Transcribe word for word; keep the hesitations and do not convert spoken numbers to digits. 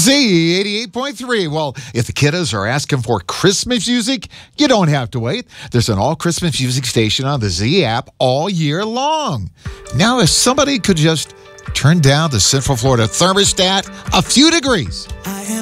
Z eighty-eight point three. Well, if the kiddos are asking for Christmas music, you don't have to wait. There's an all-Christmas music station on the Z app all year long. Now, if somebody could just turn down the Central Florida thermostat a few degrees. I